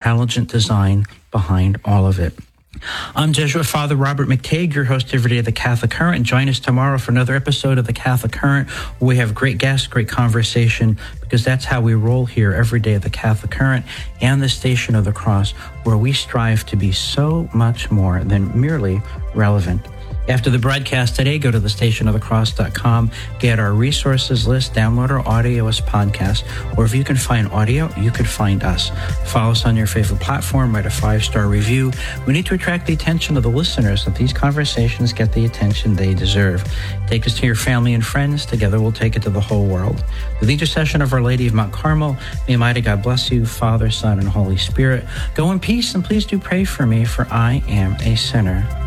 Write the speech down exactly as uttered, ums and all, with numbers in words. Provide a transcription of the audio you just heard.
intelligent design behind all of it. I'm Jesuit Father Robert McTague, your host every day of the Catholic Current, and join us tomorrow for another episode of the Catholic Current, where we have great guests, great conversation, because that's how we roll here every day of the Catholic Current and the Station of the Cross, where we strive to be so much more than merely relevant. After the broadcast today, go to the station of the cross dot com, get our resources list, download our audio as podcast, or if you can find audio, you could find us. Follow us on your favorite platform, write a five-star review. We need to attract the attention of the listeners so that these conversations get the attention they deserve. Take us to your family and friends. Together we'll take it to the whole world. With the intercession of Our Lady of Mount Carmel, may Almighty God bless you, Father, Son, and Holy Spirit. Go in peace, and please do pray for me, for I am a sinner.